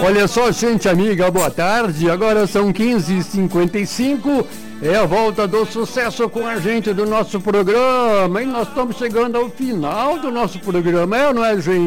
Olha só, gente amiga, boa tarde. Agora são 15h55. É a volta do sucesso com a gente do nosso programa. E nós estamos chegando ao final do nosso programa, não é, gente?